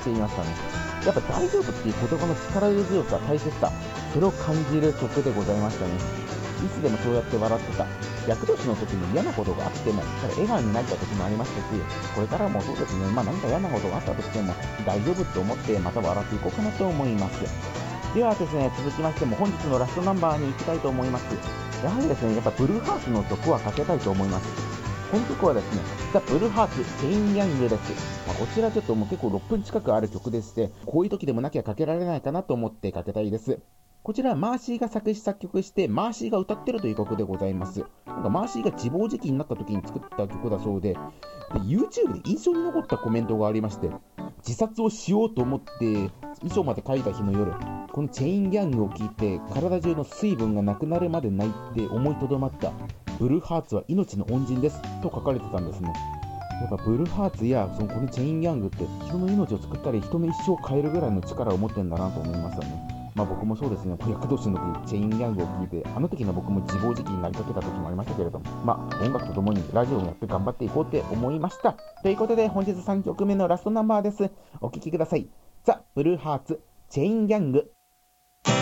していましたね。やっぱ大丈夫っていう言葉の力強さ、大切さ、それを感じる曲でございましたね。いつでもそうやって笑ってた。厄年の時に嫌なことがあっても、ただ笑顔になった時もありましたし、これからもそうですね、何か嫌なことがあったとしても、大丈夫と思ってまた笑っていこうかなと思います。ではですね、続きましても本日のラストナンバーに行きたいと思います。やはりですね、やっぱブルーハーツの曲はかけたいと思います。この曲はですね、ザ・ブルーハーツ・チェイン・ヤングです。こちらちょっともう結構6分近くある曲でして、こういう時でもなきゃかけられないかなと思ってかけたいです。こちらはマーシーが作詞作曲して、マーシーが歌ってるという曲でございます。マーシーが自暴自棄になった時に作った曲だそうで、YouTube で印象に残ったコメントがありまして、自殺をしようと思って遺書まで書いた日の夜、このチェインギャングを聴いて体中の水分がなくなるまで泣いて思いとどまった。ブルーハーツは命の恩人ですと書かれてたんですね。やっぱブルーハーツやこのチェインギャングって人の命を救ったり人の一生を変えるぐらいの力を持ってんだなと思いますよね。僕もそうですね、厄年の時チェインギャングを聞いて、あの時の僕も自暴自棄になりかけた時もありましたけれども、音楽とともにラジオをやって頑張っていこうって思いました。ということで本日3曲目のラストナンバーです。お聴きください。ザ・ブルーハーツチェインギャング。